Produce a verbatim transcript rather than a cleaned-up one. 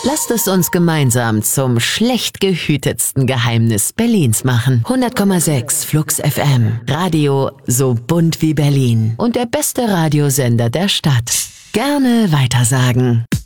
Lasst es uns gemeinsam zum schlecht gehütetsten Geheimnis Berlins machen. hundert Komma sechs Flux F M. Radio so bunt wie Berlin. Und der beste Radiosender der Stadt. Gerne weitersagen.